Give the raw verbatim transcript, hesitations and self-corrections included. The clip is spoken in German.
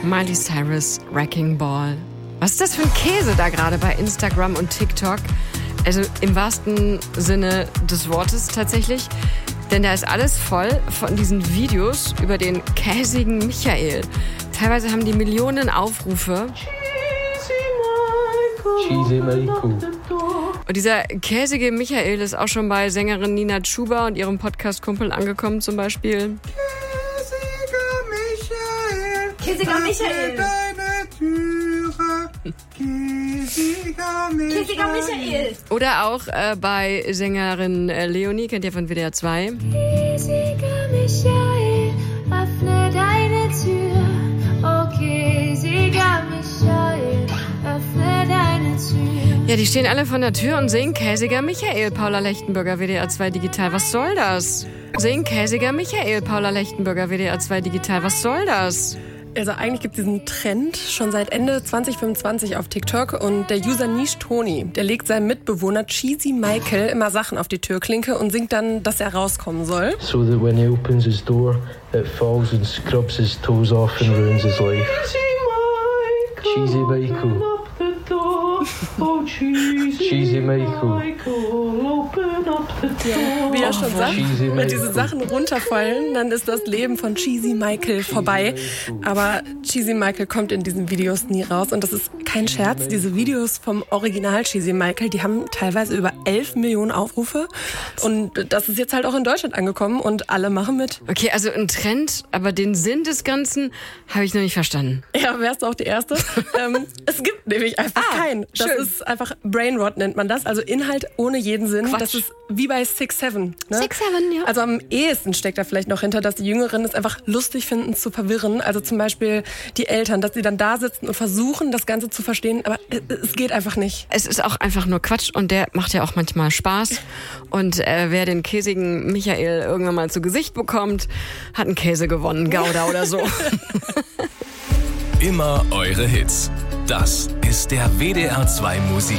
Miley Cyrus, Wrecking Ball. Was ist das für ein Käse da gerade bei Instagram und TikTok? Also im wahrsten Sinne des Wortes tatsächlich. Denn da ist alles voll von diesen Videos über den käsigen Michael. Teilweise haben die Millionen Aufrufe. Cheesy Michael. Und dieser käsige Michael ist auch schon bei Sängerin Nina Chuba und ihrem Podcast-Kumpel angekommen zum Beispiel. Käsiger Michael. Deine Türe. Käsiger Michael. Käsiger Michael. Oder auch äh, bei Sängerin äh, Leonie, kennt ihr von W D R zwei. Käsiger Michael, öffne deine Tür. Oh, käsiger Michael, öffne deine Tür. Ja, die stehen alle vor der Tür und singen Käsiger Michael, Paula Lechtenberger, W D R zwei Digital. Was soll das? Singen Käsiger Michael, Paula Lechtenberger, W D R zwei Digital. Was soll das? Also eigentlich gibt es diesen Trend schon seit Ende zwanzig fünfundzwanzig auf TikTok und der User Niche Toni, der legt seinem Mitbewohner Cheesy Michael immer Sachen auf die Türklinke und singt dann, dass er rauskommen soll. So that when he opens his door, it falls and scrubs his toes off and ruins his life. Cheesy Michael. Oh, cheesy, Cheesy Michael. Ja, wie er schon sagt, Cheesy wenn diese Michael. Sachen runterfallen, dann ist das Leben von Cheesy Michael vorbei. Aber Cheesy Michael kommt in diesen Videos nie raus. Und das ist kein Scherz. Diese Videos vom Original Cheesy Michael, die haben teilweise über elf Millionen Aufrufe. Und das ist jetzt halt auch in Deutschland angekommen und alle machen mit. Okay, also ein Trend, aber den Sinn des Ganzen habe ich noch nicht verstanden. Ja, wärst du auch die Erste? ähm, es gibt nämlich einfach Ah, keinen. Das schön. ist einfach Brainrot nennt man das. Also Inhalt ohne jeden Sinn. Quatsch. Das ist wie bei Six Seven. Ne? Six Seven, ja. Also am ehesten steckt da vielleicht noch hinter, dass die Jüngeren es einfach lustig finden, zu verwirren. Also zum Beispiel die Eltern, dass sie dann da sitzen und versuchen, das Ganze zu verstehen. Aber es geht einfach nicht. Es ist auch einfach nur Quatsch und der macht ja auch manchmal Spaß. Und äh, wer den käsigen Michael irgendwann mal zu Gesicht bekommt, hat einen Käse gewonnen, Gouda oder so. Immer eure Hits. Das ist der W D R zwei Musik.